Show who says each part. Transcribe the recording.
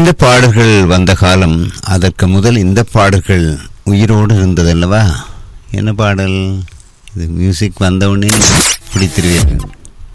Speaker 1: இந்த பாடல்கள் வந்த காலம், அதற்கு முதல் இந்த பாடல்கள் உயிரோடு இருந்ததல்லவா? என்ன பாடல் இது? மியூசிக் வந்தவுடனே பிடித்திருவீர்கள்.